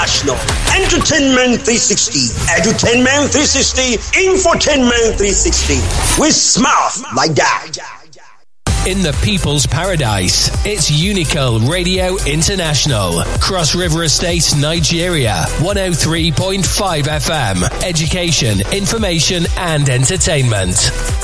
International, Entertainment 360, Edutainment 360, Infotainment 360. We smile like that. In the People's Paradise, it's Unical Radio International. Cross River Estate, Nigeria. 103.5 FM. Education, information and entertainment.